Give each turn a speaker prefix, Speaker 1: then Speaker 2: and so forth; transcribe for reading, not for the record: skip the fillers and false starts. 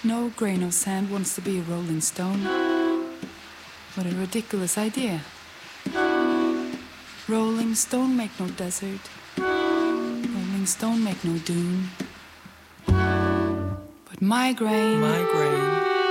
Speaker 1: no grain of sand wants to be a rolling stone. What a ridiculous idea. Rolling stone make no desert. Rolling stone make no dune. But my grain